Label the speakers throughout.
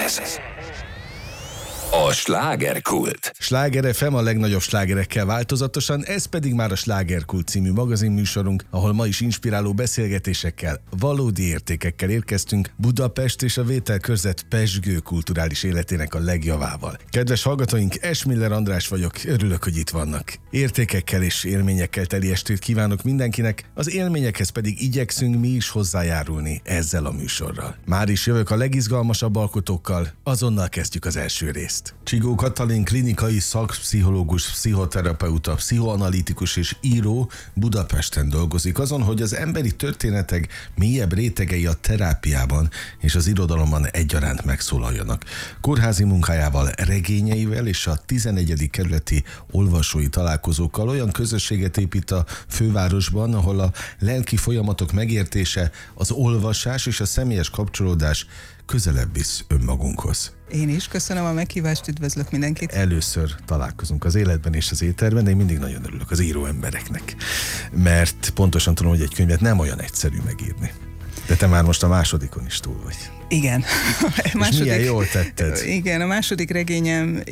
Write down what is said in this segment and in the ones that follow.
Speaker 1: Ez a Slágerkult.
Speaker 2: Sláger FM a legnagyobb slágerekkel változatosan, ez pedig már a Slágerkult című magazinműsorunk, ahol ma is inspiráló beszélgetésekkel, valódi értékekkel érkeztünk Budapest és a vételkörzet pezsgő kulturális életének a legjavával. Kedves hallgatóink, Esmiller András vagyok, örülök, hogy itt vannak. Értékekkel és élményekkel teli estét kívánok mindenkinek, az élményekhez pedig igyekszünk mi is hozzájárulni ezzel a műsorral. Már is jövök a legizgalmasabb alkotókkal, azonnal kezdjük az első részt. Csigó Katalin klinikai szakpszichológus, pszichoterapeuta, pszichoanalitikus és író Budapesten dolgozik azon, hogy az emberi történetek mélyebb rétegei a terápiában és az irodalomban egyaránt megszólaljanak. Kórházi munkájával, regényeivel és a 11. kerületi olvasói találkozókkal olyan közösséget épít a fővárosban, ahol a lelki folyamatok megértése, az olvasás és a személyes kapcsolódás közelebb visz önmagunkhoz.
Speaker 3: Én is köszönöm a meghívást, üdvözlök mindenkit.
Speaker 2: Először találkozunk az életben és az éterben, de én mindig nagyon örülök az író embereknek, mert pontosan tudom, hogy egy könyvet nem olyan egyszerű megírni. De te már most a másodikon is túl vagy.
Speaker 3: Igen.
Speaker 2: És milyen jól tetted.
Speaker 3: Igen, a második regényem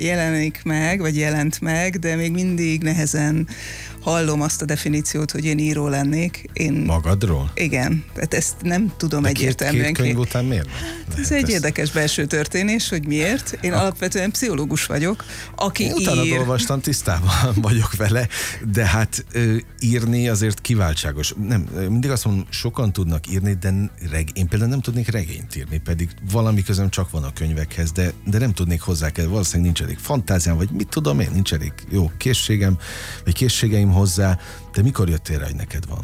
Speaker 3: jelent meg, de még mindig nehezen hallom azt a definíciót, hogy én író lennék.
Speaker 2: Magadról?
Speaker 3: Igen, tehát ezt nem tudom
Speaker 2: de
Speaker 3: egyértelműen.
Speaker 2: Két könyv után miért?
Speaker 3: Ez egy érdekes belső történés, hogy miért. Én alapvetően pszichológus vagyok, aki
Speaker 2: én utána olvastam, tisztában vagyok vele, de hát írni azért kiváltságos. Nem, mindig azt mondom, sokan tudnak írni, de én például nem tudnék regényt írni, pedig valami közöm csak van a könyvekhez, de nem tudnék hozzá, valószínűleg nincs elég fantáziám, vagy mit tudom én, nincs elég jó készségeim hozzá, de mikor jöttél rá, hogy neked van?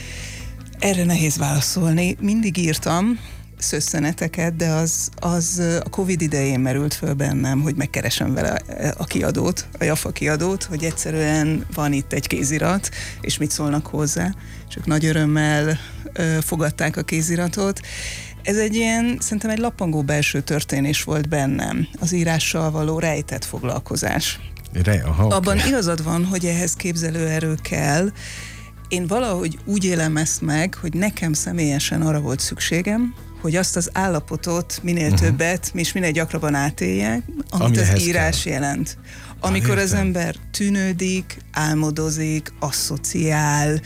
Speaker 3: Erre nehéz válaszolni. Mindig írtam szösszeneteket, de az a Covid idején merült föl bennem, hogy megkeresem vele a kiadót, a Jaffa kiadót, hogy egyszerűen van itt egy kézirat, és mit szólnak hozzá. És ők nagy örömmel fogadták a kéziratot. Ez egy ilyen, szerintem egy lappangó belső történés volt bennem, az írással való rejtett foglalkozás. Abban igazad van, hogy ehhez képzelőerő kell. Én valahogy úgy élem ezt meg, hogy nekem személyesen arra volt szükségem, hogy azt az állapotot minél többet, és minél gyakrabban átéljek, amit az írás jelent. Amikor az ember tűnődik, álmodozik, asszociál,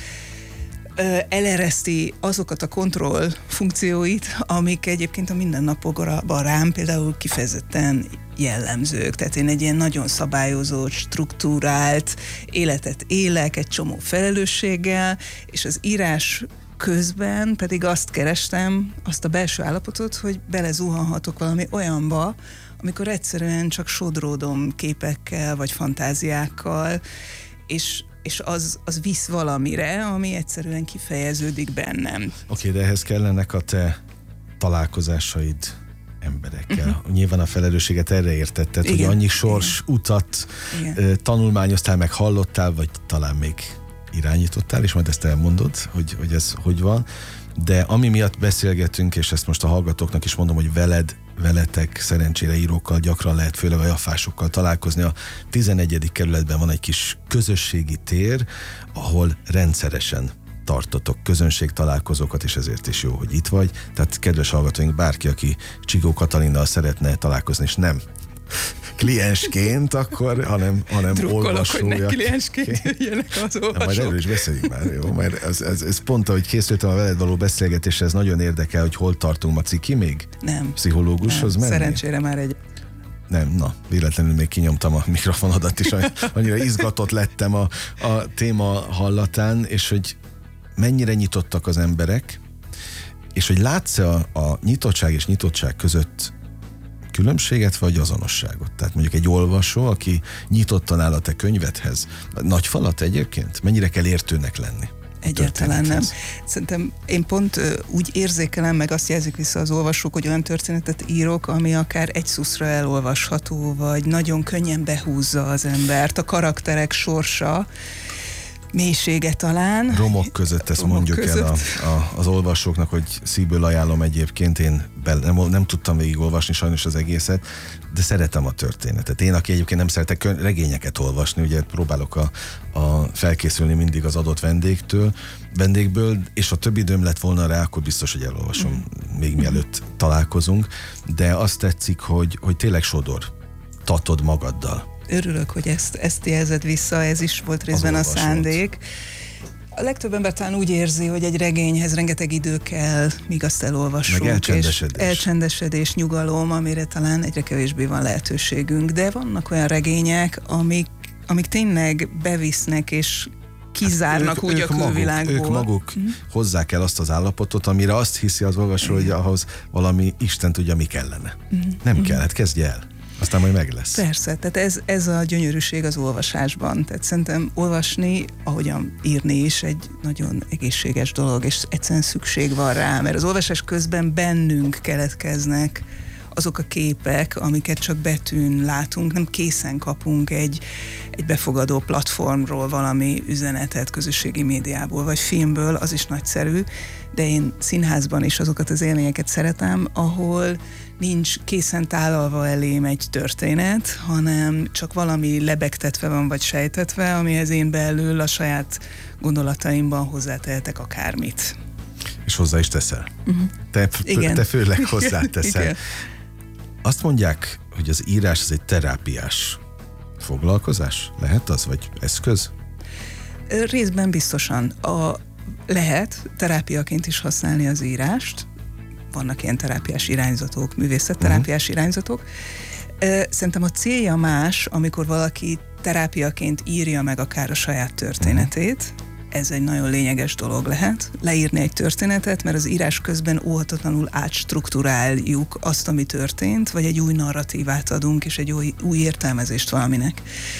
Speaker 3: elereszti azokat a kontroll funkcióit, amik egyébként a mindennapokban rám például kifejezetten jellemzők. Tehát én egy ilyen nagyon szabályozott, struktúrált életet élek, egy csomó felelősséggel, és az írás közben pedig azt kerestem, azt a belső állapotot, hogy belezuhanhatok valami olyanba, amikor egyszerűen csak sodródom képekkel, vagy fantáziákkal, és az visz valamire, ami egyszerűen kifejeződik bennem.
Speaker 2: Oké, de ehhez kellenek a te találkozásaid emberekkel. Nyilván a felelősséget erre értetted, igen, hogy annyi sors utat tanulmányoztál, meg hallottál, vagy talán még irányítottál, és majd ezt elmondod, hogy ez hogy van. De ami miatt beszélgetünk, és ezt most a hallgatóknak is mondom, hogy veletek szerencsére írókkal gyakran lehet, főleg a jafásokkal találkozni. A 11. kerületben van egy kis közösségi tér, ahol rendszeresen tartotok közönségtalálkozókat, és ezért is jó, hogy itt vagy. Tehát kedves hallgatóink, bárki, aki Csigó Katalinnal szeretne találkozni, és nem kliensként, akkor, hanem olvasója.
Speaker 3: Hogy ne kliensként jöjjenek az olvasók.
Speaker 2: Majd erről is beszéljünk már, jó? Mert ez pont, ahogy készültem a veled való beszélgetésre, ez nagyon érdekel, hogy hol tartunk. Maci, ki még?
Speaker 3: Nem.
Speaker 2: Pszichológushoz menni?
Speaker 3: Szerencsére már egy...
Speaker 2: Nem, na, véletlenül még kinyomtam a mikrofonodat is, annyira izgatott lettem a téma hallatán, és hogy mennyire nyitottak az emberek, és hogy látsz-e a nyitottság és nyitottság között különbséget vagy azonosságot? Tehát mondjuk egy olvasó, aki nyitottan áll a te könyvedhez, nagy falat egyébként? Mennyire kell értőnek lenni?
Speaker 3: Egyáltalán nem. Szerintem én pont úgy érzékelem, meg azt jelzik vissza az olvasók, hogy olyan történetet írok, ami akár egy szuszra elolvasható, vagy nagyon könnyen behúzza az embert, a karakterek sorsa. mélysége talán.
Speaker 2: Romok között, ezt romok mondjuk között. El az olvasóknak, hogy szívből ajánlom egyébként, én nem tudtam végigolvasni sajnos az egészet, de szeretem a történetet. Én, aki egyébként nem szeretek regényeket olvasni, ugye próbálok felkészülni mindig az adott vendégből, és ha több időm lett volna rá, akkor biztos, hogy elolvasom még mielőtt találkozunk, de azt tetszik, hogy tényleg tatod magaddal.
Speaker 3: Örülök, hogy ezt jelzed vissza, ez is volt részben a szándék. A legtöbb ember talán úgy érzi, hogy egy regényhez rengeteg idő kell, míg azt elolvassuk.
Speaker 2: Meg
Speaker 3: elcsendesedés, nyugalom, amire talán egyre kevésbé van lehetőségünk. De vannak olyan regények, amik tényleg bevisznek és kizárnak úgy a külvilágból.
Speaker 2: Ők maguk hozzák el azt az állapotot, amire azt hiszi az olvasó, hogy ahhoz valami Isten tudja, mi kellene. Nem kell, hát kezdj el. Aztán majd meg lesz.
Speaker 3: Persze, tehát ez a gyönyörűség az olvasásban. Tehát szerintem olvasni, ahogyan írni is egy nagyon egészséges dolog, és egyszerűen szükség van rá, mert az olvasás közben bennünk keletkeznek azok a képek, amiket csak betűn látunk, nem készen kapunk egy befogadó platformról valami üzenetet, közösségi médiából, vagy filmből, az is nagyszerű, de én színházban is azokat az élményeket szeretem, ahol nincs készen tálalva elém egy történet, hanem csak valami lebegtetve van, vagy sejtetve, amihez én belül a saját gondolataimban hozzátehetek akármit.
Speaker 2: És hozzá is teszel. Te főleg hozzáteszel. Azt mondják, hogy az írás az egy terápiás foglalkozás? Lehet az, vagy eszköz?
Speaker 3: Részben biztosan. Lehet terápiaként is használni az írást. Vannak ilyen terápiás irányzatok, művészetterápiás irányzatok. Szerintem a célja más, amikor valaki terápiaként írja meg akár a saját történetét. Ez egy nagyon lényeges dolog lehet, leírni egy történetet, mert az írás közben óhatatlanul átstrukturáljuk azt, ami történt, vagy egy új narratívát adunk, és egy új értelmezést valaminek.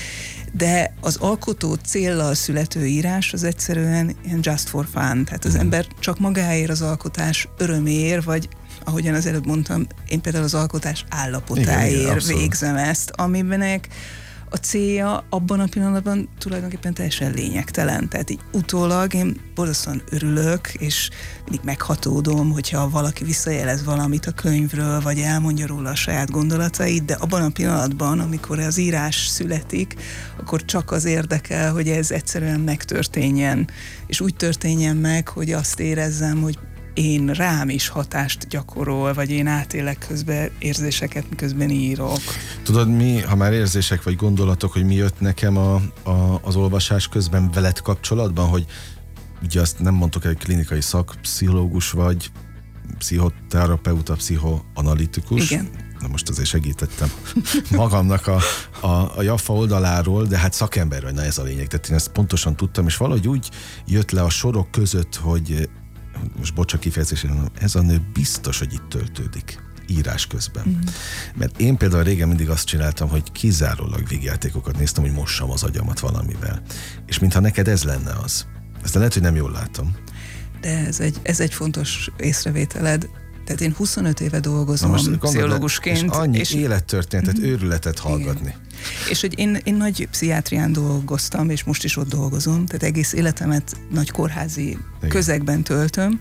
Speaker 3: De az alkotó céllal születő írás az egyszerűen ilyen just for fun, tehát az ember csak magáért, az alkotás öröméért, vagy ahogyan az előbb mondtam, én például az alkotás állapotáért végzem ezt, amibenek a célja abban a pillanatban tulajdonképpen teljesen lényegtelen. Tehát így utólag én borzasztóan örülök, és mindig meghatódom, hogyha valaki visszajelez valamit a könyvről, vagy elmondja róla a saját gondolatait, de abban a pillanatban, amikor az írás születik, akkor csak az érdekel, hogy ez egyszerűen megtörténjen. És úgy történjen meg, hogy azt érezzem, hogy én rám is hatást gyakorol, vagy én átélek közben érzéseket, miközben írok.
Speaker 2: Tudod mi, ha már érzések vagy gondolatok, hogy mi jött nekem az olvasás közben veled kapcsolatban, hogy ugye azt nem mondtok, hogy klinikai szakpszichológus vagy, pszichoterapeuta, pszichoanalitikus.
Speaker 3: Igen.
Speaker 2: Na most azért segítettem magamnak a Jaffa oldaláról, de hát szakember vagy, na ez a lényeg. Tehát én ezt pontosan tudtam, és valahogy úgy jött le a sorok között, hogy most bocs a kifejezésén, ez a nő biztos, hogy itt töltődik írás közben. Mert én például régen mindig azt csináltam, hogy kizárólag vígjátékokat néztem, hogy mossam az agyamat valamivel. És mintha neked ez lenne az. Ezt lehet, hogy nem jól látom.
Speaker 3: De ez egy fontos észrevételed. Tehát én 25 éve dolgozom pszichológusként.
Speaker 2: És annyi élettörténetet, őrületet hallgatni.
Speaker 3: Igen. És hogy én nagy pszichiátrián dolgoztam, és most is ott dolgozom, tehát egész életemet nagy kórházi közegben töltöm,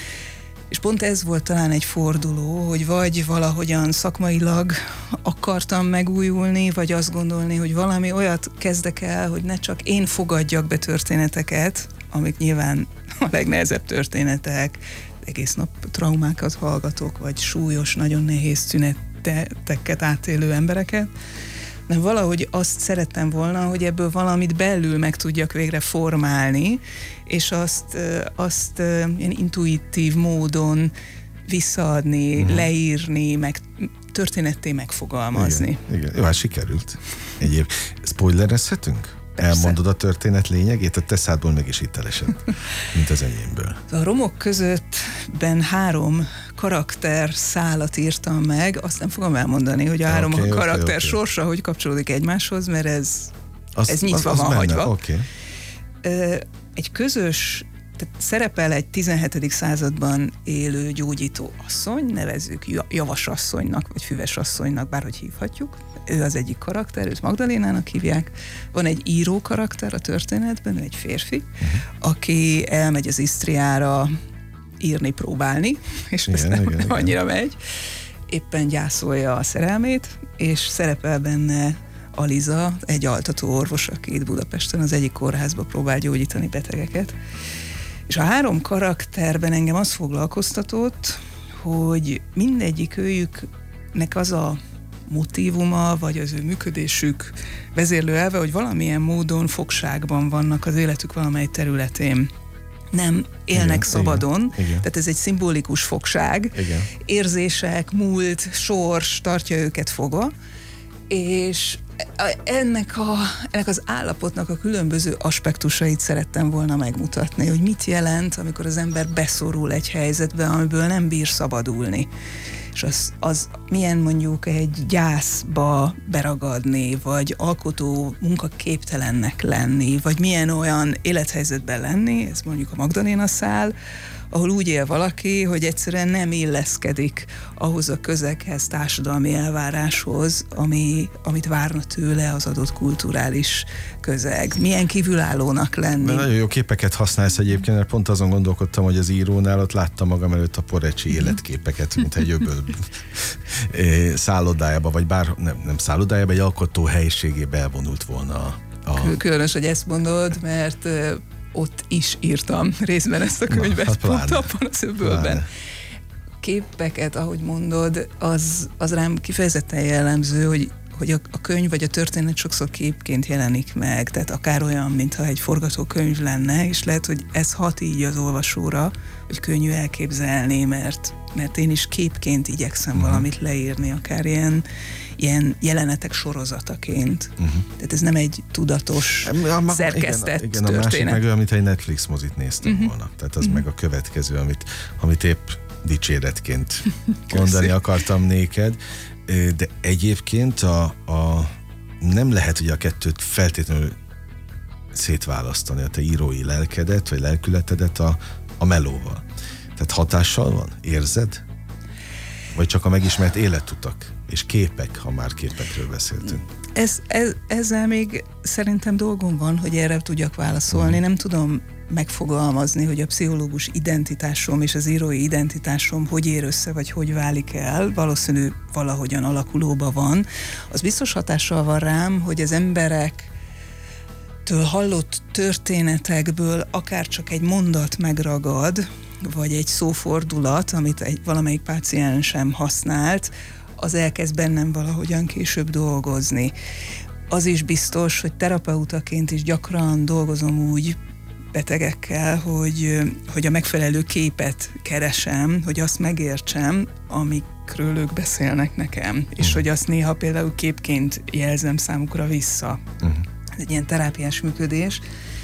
Speaker 3: és pont ez volt talán egy forduló, hogy vagy valahogyan szakmailag akartam megújulni, vagy azt gondolni, hogy valami olyat kezdek el, hogy ne csak én fogadjak be történeteket, amik nyilván a legnehezebb történetek, egész nap traumákat hallgatok, vagy súlyos, nagyon nehéz szüneteket átélő embereket, de valahogy azt szerettem volna, hogy ebből valamit belül meg tudjak végre formálni, és azt ilyen intuitív módon visszaadni, leírni, meg történetté megfogalmazni.
Speaker 2: Igen. Jó, hát sikerült. Egyéb spoilerezhetünk?
Speaker 3: Persze.
Speaker 2: Elmondod a történet lényegét, a te szádból meg is hitelesebb, mint az enyémből.
Speaker 3: A romok közöttben 3 karakter szálat írtam meg, azt nem fogom elmondani, hogy a 3 karakter sorsa hogy kapcsolódik egymáshoz, mert ez nyitva van hagyva.
Speaker 2: Okay.
Speaker 3: Egy közös tehát szerepel egy 17. században élő gyógyító asszony, nevezzük javasasszonynak, vagy füvesasszonynak, bárhogy hívhatjuk. Ő az egyik karakter, őt Magdalénának hívják. Van egy író karakter a történetben, ő egy férfi, aki elmegy az Isztriára írni, próbálni, és ez nem annyira megy. Éppen gyászolja a szerelmét, és szerepel benne Aliza, egy altató orvos, aki itt Budapesten az egyik kórházba próbál gyógyítani betegeket. És a 3 karakterben engem az foglalkoztatott, hogy mindegyik őjüknek az a motívuma, vagy az ő működésük vezérlő elve, hogy valamilyen módon fogságban vannak az életük valamely területén. Nem élnek szabadon, tehát ez egy szimbolikus fogság. Igen. Érzések, múlt, sors tartja őket fogva, és ennek az állapotnak a különböző aspektusait szerettem volna megmutatni, hogy mit jelent, amikor az ember beszorul egy helyzetbe, amiből nem bír szabadulni. És az milyen mondjuk egy gyászba beragadni, vagy alkotó munkaképtelennek lenni, vagy milyen olyan élethelyzetben lenni, ez mondjuk a Magdaléna szál, ahol úgy él valaki, hogy egyszerűen nem illeszkedik ahhoz a közeghez, társadalmi elváráshoz, amit várna tőle az adott kulturális közeg. Milyen kívülállónak lenni.
Speaker 2: De nagyon jó képeket használsz egyébként, mert pont azon gondolkodtam, hogy az írónál ott láttam magam előtt a Porecsi életképeket, mint egy öböl szállodájába, vagy nem szállodájába, egy alkotó helyiségébe elvonult volna
Speaker 3: Különös, hogy ezt mondod, mert ott is írtam részben ezt a könyvet, pont abban az öbölben. Képeket, ahogy mondod, az rám kifejezetten jellemző, hogy a könyv vagy a történet sokszor képként jelenik meg, tehát akár olyan, mintha egy forgatókönyv lenne, és lehet, hogy ez hat így az olvasóra, hogy könnyű elképzelni, mert én is képként igyekszem valamit leírni, akár ilyen jelenetek sorozataként. Tehát ez nem egy tudatos, szerkesztett
Speaker 2: igen,
Speaker 3: történet.
Speaker 2: A másik meg olyan, mint egy Netflix mozit néztem volna. Tehát az meg a következő, amit épp dicséretként mondani akartam néked. De egyébként nem lehet ugye a kettőt feltétlenül szétválasztani, a te írói lelkedet, vagy lelkületedet a melóval. Tehát hatással van? Érzed? Vagy csak a megismert életutak és képek, ha már képekről beszéltünk?
Speaker 3: Ezzel még szerintem dolgom van, hogy erre tudjak válaszolni. Nem tudom megfogalmazni, hogy a pszichológus identitásom és az írói identitásom hogy ér össze, vagy hogy válik el. Valószínű valahogyan alakulóban van. Az biztos hatással van rám, hogy az emberektől hallott történetekből akár csak egy mondat megragad, vagy egy szófordulat, amit valamelyik páciensem használt, az elkezd bennem valahogyan később dolgozni. Az is biztos, hogy terapeutaként is gyakran dolgozom úgy betegekkel, hogy a megfelelő képet keresem, hogy azt megértsem, amikről ők beszélnek nekem, és hogy azt néha például képként jelzem számukra vissza. Ez egy ilyen terápiás működés.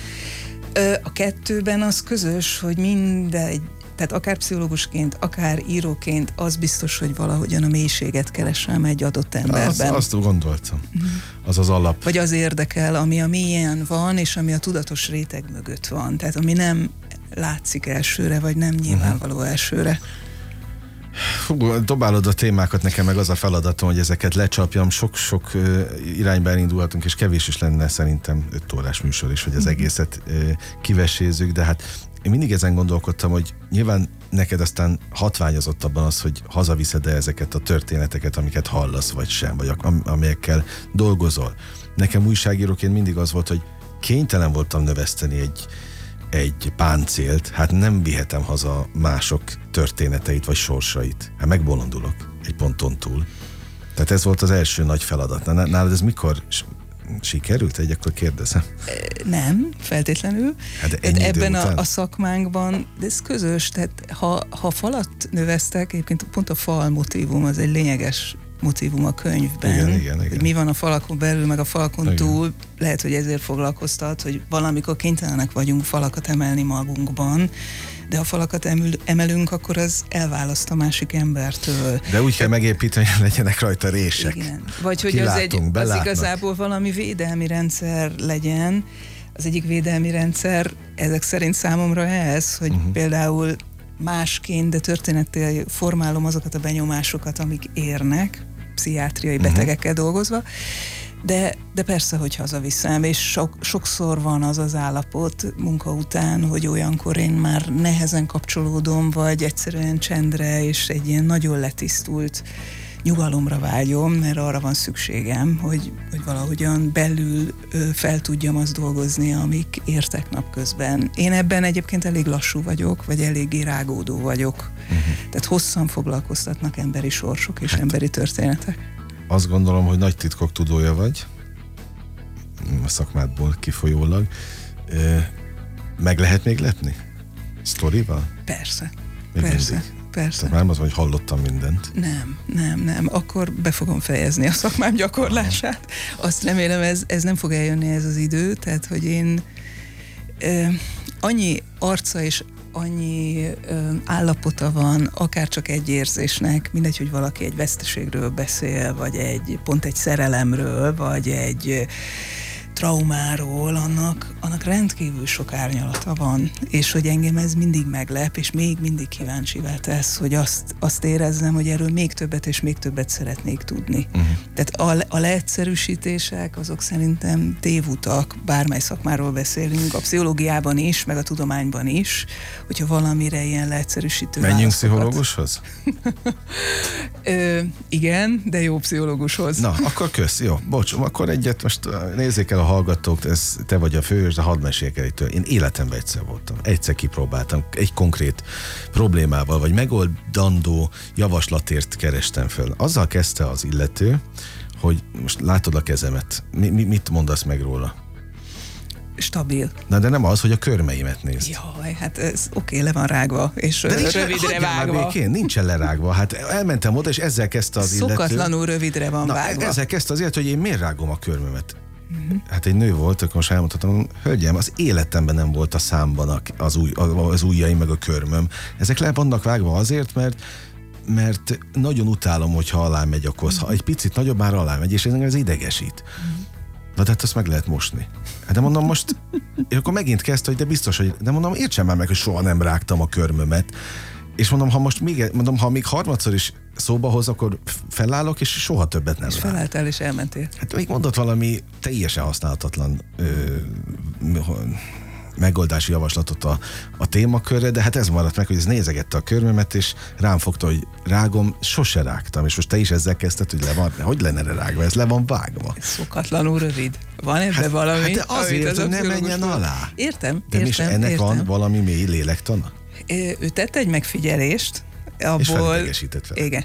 Speaker 3: A kettőben az közös, hogy tehát akár pszichológusként, akár íróként az biztos, hogy valahogyan a mélységet keresem egy adott emberben.
Speaker 2: Azt gondoltam. Az az alap.
Speaker 3: Vagy az érdekel, ami a mélyen van, és ami a tudatos réteg mögött van. Tehát ami nem látszik elsőre, vagy nem nyilvánvaló elsőre.
Speaker 2: Dobálod a témákat, nekem meg az a feladatom, hogy ezeket lecsapjam, sok-sok irányba elindulhatunk, és kevés is lenne szerintem 5 órás műsor is, hogy az egészet kivesézzük, de hát én mindig ezen gondolkodtam, hogy nyilván neked aztán hatványozott abban az, hogy hazaviszed-e ezeket a történeteket, amiket hallasz, vagy sem, vagy amelyekkel dolgozol. Nekem újságíróként mindig az volt, hogy kénytelen voltam növeszteni egy páncélt, hát nem vihetem haza mások történeteit, vagy sorsait. Hát megbolondulok egy ponton túl. Tehát ez volt az első nagy feladat. Nálad ez mikor sikerült? Akkor kérdezem.
Speaker 3: Nem, feltétlenül.
Speaker 2: Hát
Speaker 3: ebben a szakmánkban, de ez közös, tehát ha falat növesztek, egyébként pont a fal motívum az egy lényeges motívum a könyvben,
Speaker 2: igen.
Speaker 3: hogy mi van a falakon belül, meg a falakon túl, lehet, hogy ezért foglalkoztat, hogy valamikor kénytelenek vagyunk falakat emelni magunkban, de ha falakat emelünk, akkor az elválaszt a másik embertől.
Speaker 2: De úgy kell megépíteni, hogy legyenek rajta rések.
Speaker 3: Igen. Vagy hogy az igazából valami védelmi rendszer legyen, Az egyik védelmi rendszer ezek szerint számomra ez, hogy például másként, de történettel formálom azokat a benyomásokat, amik érnek, pszichiátriai betegekkel dolgozva, de persze, hogy hazaviszem, és sokszor van az az állapot munka után, hogy olyankor én már nehezen kapcsolódom, vagy egyszerűen csendre, és egy ilyen nagyon letisztult nyugalomra vágyom, mert arra van szükségem, hogy valahogyan belül fel tudjam azt dolgozni, amik értek napközben. Én ebben egyébként elég lassú vagyok, vagy eléggé rágódó vagyok. Tehát hosszan foglalkoztatnak emberi sorsok és emberi történetek.
Speaker 2: Azt gondolom, hogy nagy titkok tudója vagy, a szakmádból kifolyólag. Meg lehet még lepni? Sztorival?
Speaker 3: Persze.
Speaker 2: Még
Speaker 3: Persze.
Speaker 2: mindig?
Speaker 3: Persze.
Speaker 2: Tehát már az, hogy hallottam mindent.
Speaker 3: Nem. Akkor be fogom fejezni a szakmám gyakorlását. Azt remélem, ez nem fog eljönni ez az idő, tehát, hogy én annyi arca és annyi állapota van, akár csak egy érzésnek, mindegy, hogy valaki egy veszteségről beszél, vagy pont egy szerelemről, vagy egy traumáról, annak rendkívül sok árnyalata van, és hogy engem ez mindig meglep, és még mindig kíváncsivá tesz, hogy azt érezzem, hogy erről még többet és még többet szeretnék tudni. Tehát a leegyszerűsítések, azok szerintem tévutak, bármely szakmáról beszélünk, a pszichológiában is, meg a tudományban is, hogyha valamire ilyen leegyszerűsítő
Speaker 2: Menjünk
Speaker 3: válaszokat.
Speaker 2: pszichológushoz?
Speaker 3: Igen, de jó pszichológushoz.
Speaker 2: Na, akkor kösz, jó. Bocs, akkor egyet most nézzék el a hallgatók, te vagy a főhős, de hadd meséljek el itt. Én életemben egyszer voltam. Egyszer kipróbáltam. Egy konkrét problémával, vagy megoldandó javaslatért kerestem föl. Azzal kezdte az illető, hogy most látod a kezemet. Mit mondasz meg róla?
Speaker 3: Stabil.
Speaker 2: Na, de nem az, hogy a körmeimet nézd.
Speaker 3: Jaj, hát ez oké, le van rágva, és rövidre vágva.
Speaker 2: Nincsen lerágva. Hát elmentem oda, és ezzel kezdte az illető.
Speaker 3: Szokatlanul rövidre van vágva.
Speaker 2: Ezzel kezdte az illető, hogy én miért rágom a körmömet. Hát egy nő volt, akkor most elmondhatom, hölgyem, az életemben nem volt a számban az ujjaim meg a körmöm. Ezek le vannak vágva azért, mert nagyon utálom, hogyha alá megy a kosz. Ha egy picit nagyobb, már alá megy, és ez idegesít. Na, tehát azt meg lehet mosni. De mondom most, és akkor megint kezdte, hogy de biztos, hogy, de mondom, értsem már meg, hogy soha nem rágtam a körmömet. És mondom, ha még harmadszor is szóba hoz, akkor felállok, és soha többet nem
Speaker 3: és felálltál, és elmentél.
Speaker 2: Hát még mondott valami teljesen használhatatlan megoldási javaslatot a témakörre, de hát ez maradt meg, hogy ez nézegette a körmömet, és rám fogta, hogy rágom, sose rágtam, és most te is ezzel kezdted, hogy lenne erre rágva, ez le van vágva.
Speaker 3: Szokatlanul rövid. Van ebben valami?
Speaker 2: Hát de azért, hogy ne menjen alá.
Speaker 3: Értem.
Speaker 2: De és ennek van valami mély lélektana?
Speaker 3: Ő tett egy megfigyelést, abból...
Speaker 2: És felidegesített fel.
Speaker 3: Igen.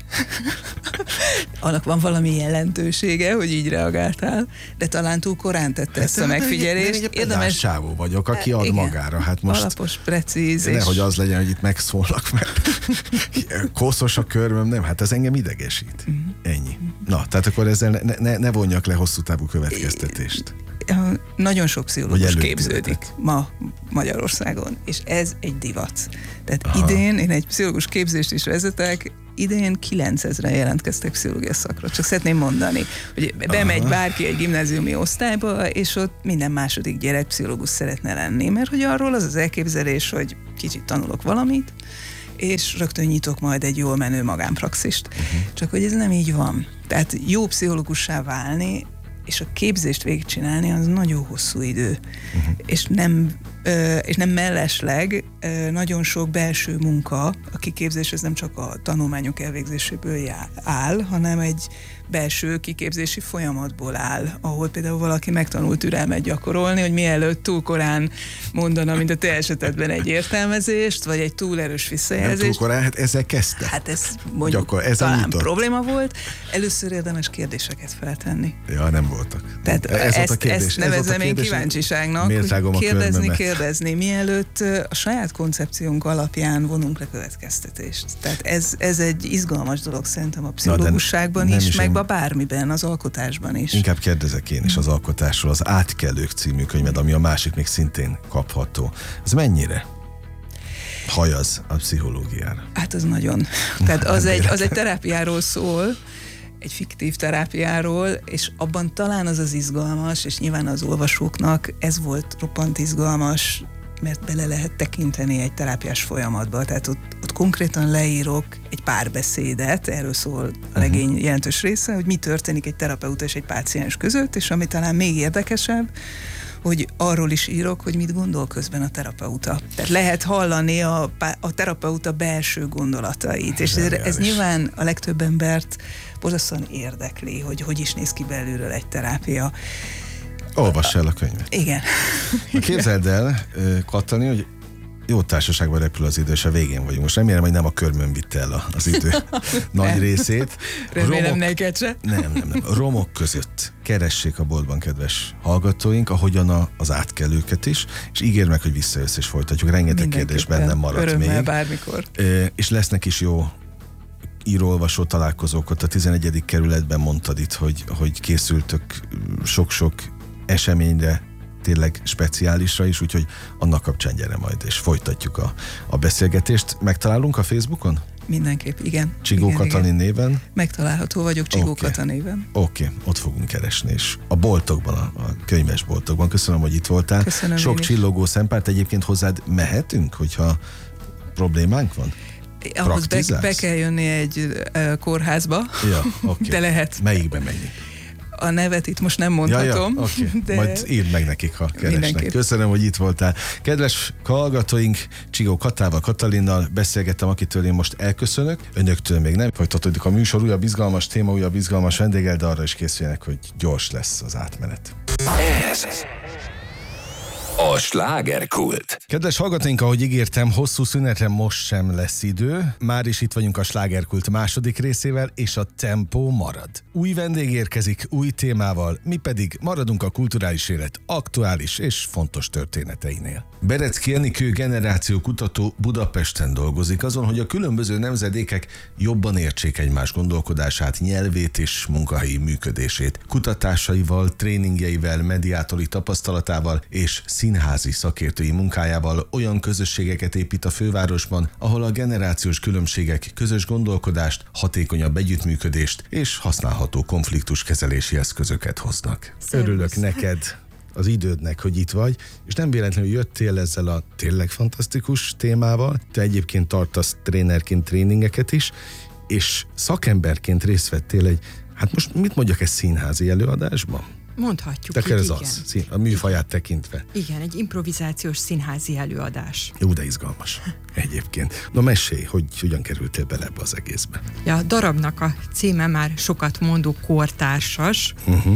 Speaker 3: Annak van valami jelentősége, hogy így reagáltál, de talán túl korán tette ezt a megfigyelést.
Speaker 2: Érdemes csávó vagyok, aki ad magára. Hát most
Speaker 3: alapos, precíz.
Speaker 2: Nehogy az legyen, hogy itt megszólnak, mert koszos a körmöm, nem, hát ez engem idegesít. Ennyi. Na, tehát akkor ezzel ne vonjak le hosszú távú következtetést.
Speaker 3: Nagyon sok pszichológus képződik ma Magyarországon, és ez egy divac. Tehát idén, én egy pszichológus képzést is vezetek, idén 9000-en jelentkeztek pszichológia szakra. Csak szeretném mondani, hogy bemegy bárki egy gimnáziumi osztályba, és ott minden második gyerek pszichológus szeretne lenni, mert hogy arról az elképzelés, hogy kicsit tanulok valamit, és rögtön nyitok majd egy jól menő magánpraxist. Csak hogy ez nem így van. Tehát jó pszichológussá válni, és a képzést végigcsinálni, az nagyon hosszú idő. És nem mellesleg nagyon sok belső munka, a kiképzés ez nem csak a tanulmányok elvégzéséből áll, hanem egy belső kiképzési folyamatból áll, ahol például valaki megtanult türelmet gyakorolni, hogy mielőtt túl korán mondana, mint a te esetedben egy értelmezést, vagy egy túl erős visszajelzést.
Speaker 2: Nem túl korán, hát ezzel kezdte.
Speaker 3: Hát ez mondjuk talán probléma volt. Először érdemes kérdéseket feltenni.
Speaker 2: Ja, nem voltak.
Speaker 3: Tehát ezt nevezem én kíváncsiságnak, hogy kérdezni, mielőtt a saját koncepciónk alapján vonunk le következtetést. Tehát ez egy izgalmas dolog szerintem a pszichológusságban is, meg bármiben, az alkotásban is.
Speaker 2: Inkább kérdezek én is az alkotásról, az Átkelők című könyved, ami a másik még szintén kapható. Ez mennyire hajaz a pszichológiára?
Speaker 3: Hát az nagyon. Tehát az egy terápiáról szól, egy fiktív terápiáról, és abban talán az izgalmas, és nyilván az olvasóknak ez volt roppant izgalmas, mert bele lehet tekinteni egy terápiás folyamatba. Tehát ott konkrétan leírok egy párbeszédet, erről szól a regény jelentős része, hogy mi történik egy terapeuta és egy páciens között, és ami talán még érdekesebb, hogy arról is írok, hogy mit gondol közben a terapeuta. Tehát lehet hallani a terapeuta belső gondolatait, és ez nyilván a legtöbb embert borzasztóan érdekli, hogy is néz ki belülről egy terápia.
Speaker 2: Olvass el a könyvet.
Speaker 3: Igen.
Speaker 2: Képzeld el, Katalin, hogy jó társaságban repül az idő, és a végén vagyunk. Most remélem, hogy nem a körmön vitte el az idő nagy részét.
Speaker 3: Remélem neked se.
Speaker 2: Nem. Romok között keressék a boltban, kedves hallgatóink, ahogyan az átkelőket is, és ígér meg, hogy visszajössz és folytatjuk. Rengeteg kérdés bennem maradt
Speaker 3: örömmel,
Speaker 2: még.
Speaker 3: Bármikor.
Speaker 2: És lesznek is jó író-olvasó találkozókat. A 11. kerületben mondtad itt, hogy készültök sok-sok eseményre, tényleg speciálisra is, úgyhogy annak kapcsán gyere majd, és folytatjuk a beszélgetést. Megtalálunk a Facebookon?
Speaker 3: Mindenképp, igen.
Speaker 2: Csigó Katalin néven?
Speaker 3: Megtalálható vagyok Csigó Katalin néven.
Speaker 2: Oké, ott fogunk keresni, és a boltokban, a könyvesboltokban. Köszönöm, hogy itt voltál.
Speaker 3: Köszönöm.
Speaker 2: Sok csillogó szempárt. Egyébként hozzád mehetünk, hogyha problémánk van?
Speaker 3: Ahhoz be kell jönni egy kórházba, de lehet.
Speaker 2: Melyikbe menjünk?
Speaker 3: A nevet itt most nem mondhatom.
Speaker 2: Okay.
Speaker 3: De
Speaker 2: majd írd meg nekik, ha keresnek.
Speaker 3: Mindenképp.
Speaker 2: Köszönöm, hogy itt voltál. Kedves hallgatóink, Csigó Katával, Katalinnal beszélgettem, akitől én most elköszönök. Önöktől még nem. Folytatódik a műsor, újabb izgalmas téma, újabb izgalmas vendéggel, de arra is készüljenek, hogy gyors lesz az átmenet.
Speaker 1: Ez a slágerkult.
Speaker 2: Kedves hallgatóink, ahogy ígértem, hosszú szünetre most sem lesz idő. Már is itt vagyunk a slágerkult második részével, és a tempó marad. Új vendég érkezik, új témával, mi pedig maradunk a kulturális élet aktuális és fontos történeteinél. Berecki Enikő generációkutató Budapesten dolgozik azon, hogy a különböző nemzedékek jobban értsék egymás gondolkodását, nyelvét és munkahelyi működését. Kutatásaival, tréningjeivel, mediátori tapasztalatával és színházi szakértői munkájával olyan közösségeket épít a fővárosban, ahol a generációs különbségek közös gondolkodást, hatékonyabb együttműködést és használható konfliktuskezelési eszközöket hoznak. Örülök neked az idődnek, hogy itt vagy, és nem véletlenül jöttél ezzel a tényleg fantasztikus témával. Te egyébként tartasz trénerként tréningeket is, és szakemberként részt vettél egy, hát most mit mondjak, ez színházi előadásban?
Speaker 4: Mondhatjuk.
Speaker 2: De ez az, a műfaját tekintve.
Speaker 4: Igen, egy improvizációs színházi előadás.
Speaker 2: Jó, de izgalmas egyébként. Na mesélj, hogy hogyan kerültél bele ebbe az egészbe.
Speaker 4: A darabnak a címe már sokat mondó kortársas.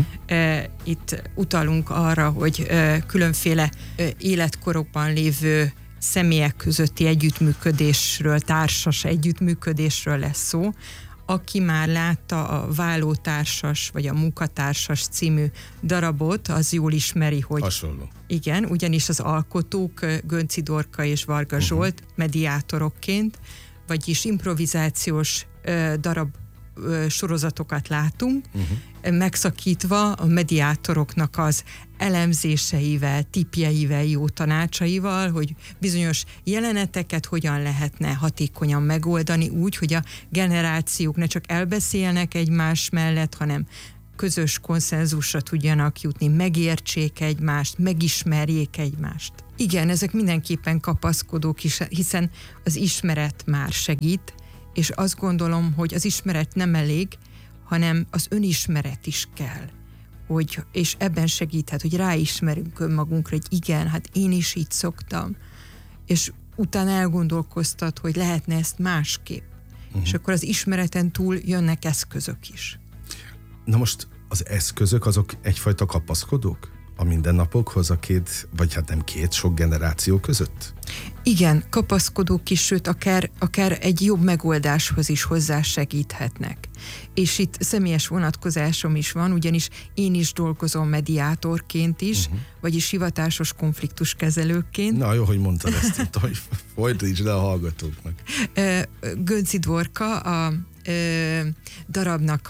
Speaker 4: Itt utalunk arra, hogy különféle életkorokban lévő személyek közötti együttműködésről, társas együttműködésről lesz szó. Aki már látta a Vállótársas vagy a Munkatársas című darabot, az jól ismeri, hogy...
Speaker 2: Hasonló.
Speaker 4: Igen, ugyanis az alkotók Gönczy Dorka és Varga Zsolt mediátorokként, vagyis improvizációs darab sorozatokat látunk, megszakítva a mediátoroknak az elemzéseivel, tippjeivel, jó tanácsaival, hogy bizonyos jeleneteket hogyan lehetne hatékonyan megoldani úgy, hogy a generációk ne csak elbeszélnek egymás mellett, hanem közös konszenzusra tudjanak jutni, megértsék egymást, megismerjék egymást. Igen, ezek mindenképpen kapaszkodók, hiszen az ismeret már segít, és azt gondolom, hogy az ismeret nem elég, hanem az önismeret is kell. És ebben segíthet, hogy ráismerünk önmagunkra, hogy igen, hát én is így szoktam. És utána elgondolkoztat, hogy lehetne ezt másképp. És akkor az ismereten túl jönnek eszközök is.
Speaker 2: Na most az eszközök azok egyfajta kapaszkodók a mindennapokhoz, a két, vagy hát nem két, sok generáció között?
Speaker 4: Igen, kapaszkodók is, sőt, akár egy jobb megoldáshoz is hozzásegíthetnek. És itt személyes vonatkozásom is van, ugyanis én is dolgozom mediátorként is, vagyis hivatásos konfliktuskezelőként. Na jó,
Speaker 2: hogy mondtad ezt itt, hogy folytatítsd le a hallgatóknak.
Speaker 4: Gönczy Dorka a darabnak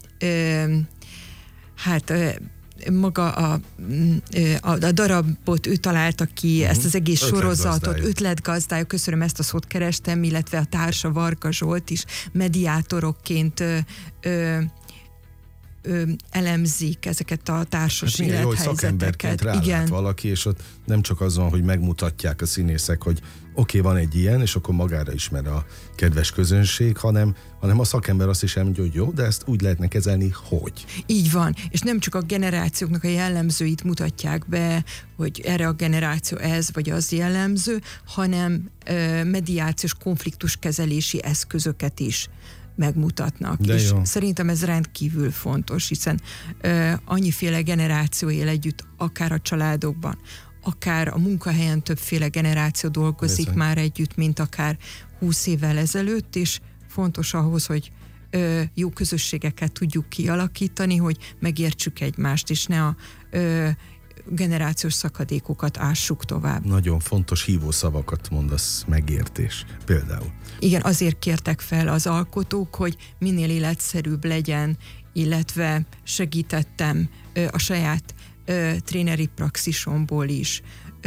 Speaker 4: maga a darabot ő találta ki, ezt az egész sorozatot, ötletgazdája, köszönöm, ezt a szót kerestem, illetve a társa Varga Zsolt is mediátorokként elemzik ezeket a társas
Speaker 2: hát milyen jó, hogy
Speaker 4: élethelyzeteket.
Speaker 2: szakemberként rálát valaki, és ott nem csak azon, hogy megmutatják a színészek, hogy oké, van egy ilyen, és akkor magára ismer a kedves közönség, hanem a szakember azt is elmondja, hogy jó, de ezt úgy lehetne kezelni, hogy.
Speaker 4: Így van, és nem csak a generációknak a jellemzőit mutatják be, hogy erre a generáció ez vagy az jellemző, hanem mediációs konfliktuskezelési eszközöket is megmutatnak.
Speaker 2: De
Speaker 4: és
Speaker 2: jó.
Speaker 4: szerintem ez rendkívül fontos, hiszen annyiféle generáció él együtt, akár a családokban, akár a munkahelyen többféle generáció dolgozik
Speaker 2: Bizony.
Speaker 4: már együtt, mint akár 20 évvel ezelőtt, és fontos ahhoz, hogy jó közösségeket tudjuk kialakítani, hogy megértsük egymást, és ne a generációs szakadékokat ássuk tovább.
Speaker 2: Nagyon fontos hívószavakat mondasz, megértés például.
Speaker 4: Igen, azért kértek fel az alkotók, hogy minél életszerűbb legyen, illetve segítettem a saját tréneri praxisomból is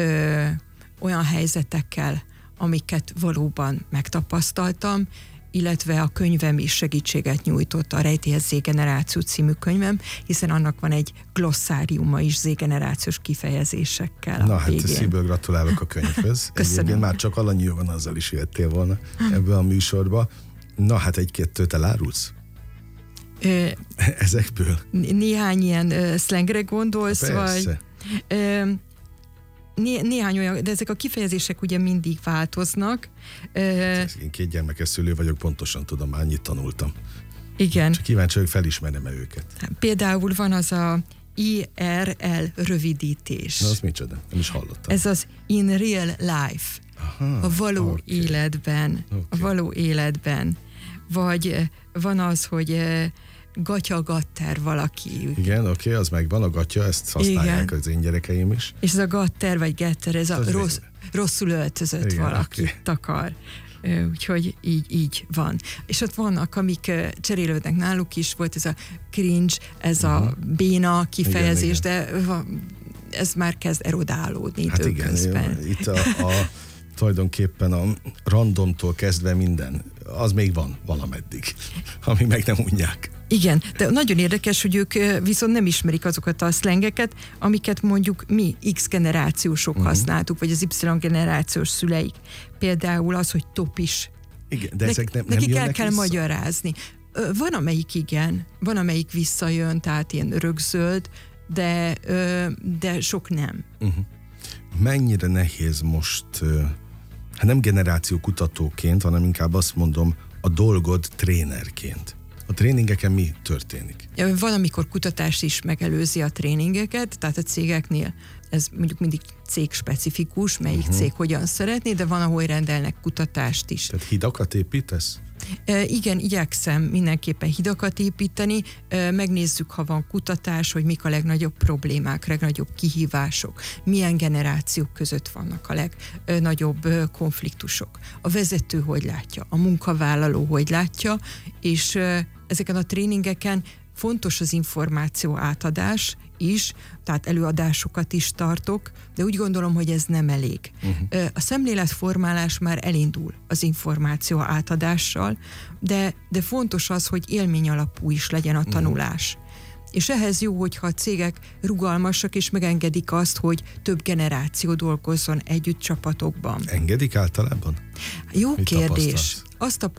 Speaker 4: olyan helyzetekkel, amiket valóban megtapasztaltam, illetve a könyvem is segítséget nyújtott, a Rejtélyes Z-generáció című könyvem, hiszen annak van egy glossáriuma is Z-generációs kifejezésekkel
Speaker 2: Na
Speaker 4: a
Speaker 2: hát
Speaker 4: végén.
Speaker 2: szívből gratulálok a könyvhöz.
Speaker 4: Köszönöm.
Speaker 2: Egyébként már csak alanyúban azzal is jöttél volna ebbe a műsorba. Na hát egy-kettőt elárulsz? Ezekből?
Speaker 4: Néhány ilyen szlengre gondolsz,
Speaker 2: Persze.
Speaker 4: vagy... Néhány olyan, de ezek a kifejezések ugye mindig változnak.
Speaker 2: Én 2 gyermekes szülő vagyok, pontosan tudom, annyit tanultam.
Speaker 4: Igen.
Speaker 2: Csak kíváncsi, hogy felismerem-e őket.
Speaker 4: Például van az a IRL rövidítés.
Speaker 2: Na, az micsoda? Nem is hallottam.
Speaker 4: Ez az in real life.
Speaker 2: Aha,
Speaker 4: A való
Speaker 2: oké.
Speaker 4: életben.
Speaker 2: Oké.
Speaker 4: A való életben. Vagy van az, hogy gatyagatter valaki.
Speaker 2: Igen, oké, az megvan, a gatya, ezt használják az én gyerekeim is.
Speaker 4: És ez a gatter vagy getter, ez a
Speaker 2: Az
Speaker 4: rosszul öltözött
Speaker 2: igen,
Speaker 4: valaki
Speaker 2: oké.
Speaker 4: takar. Úgyhogy így van. És ott vannak, amik cserélődnek náluk is, volt ez a cringe, ez a béna kifejezés,
Speaker 2: Igen.
Speaker 4: de ez már kezd erodálódni
Speaker 2: Hát
Speaker 4: időközben.
Speaker 2: igen, itt tulajdonképpen a randomtól kezdve minden, az még van valameddig, ami meg nem unják.
Speaker 4: Igen, de nagyon érdekes, hogy ők viszont nem ismerik azokat a szlengeket, amiket mondjuk mi X generációsok használtuk, vagy az Y generációs szüleik. Például az, hogy topis.
Speaker 2: Igen, de ezek nem
Speaker 4: nekik el
Speaker 2: jönnek
Speaker 4: kell
Speaker 2: vissza?
Speaker 4: magyarázni. Van amelyik igen, van amelyik visszajön, tehát ilyen örökzöld, de sok nem.
Speaker 2: Mennyire nehéz most, hát nem generációkutatóként, hanem inkább azt mondom, a dolgod trénerként. A tréningeken mi történik?
Speaker 4: Van, amikor kutatás is megelőzi a tréningeket, tehát a cégeknél ez mondjuk mindig cégspecifikus, melyik cég hogyan szeretné, de van, ahol rendelnek kutatást is.
Speaker 2: Tehát hidakat építesz?
Speaker 4: Igen, igyekszem mindenképpen hidakat építeni, megnézzük, ha van kutatás, hogy mik a legnagyobb problémák, legnagyobb kihívások, milyen generációk között vannak a legnagyobb konfliktusok. A vezető hogy látja, a munkavállaló hogy látja, és ezeken a tréningeken fontos az információ átadás is, tehát előadásokat is tartok, de úgy gondolom, hogy ez nem elég. A szemléletformálás már elindul az információ átadással, de fontos az, hogy élmény alapú is legyen a tanulás. És ehhez jó, hogyha a cégek rugalmasak és megengedik azt, hogy több generáció dolgozzon együtt csapatokban.
Speaker 2: Engedik általában?
Speaker 4: Jó
Speaker 2: Mit
Speaker 4: kérdés.
Speaker 2: tapasztalsz?
Speaker 4: Azt